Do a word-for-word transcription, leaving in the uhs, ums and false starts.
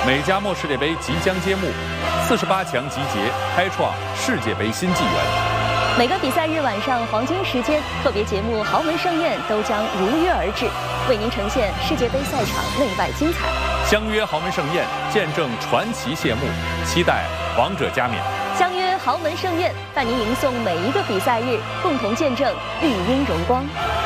美加墨世界杯即将揭幕，四十八强集结，开创世界杯新纪元。 每个比赛日晚上黄金时间，特别节目《豪门盛宴》都将如约而至，为您呈现世界杯赛场内外精彩。 相约豪门盛宴，见证传奇谢幕，期待王者加冕。 相约豪门盛宴，伴您迎送每一个比赛日，共同见证绿茵荣光。